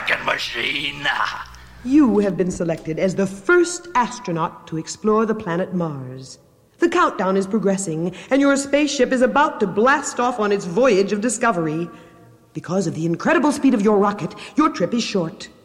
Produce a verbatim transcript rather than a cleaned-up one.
American machine. You have been selected as the first astronaut to explore the planet Mars. The countdown is progressing, and your spaceship is about to blast off on its voyage of discovery. Because of the incredible speed of your rocket, your trip is short.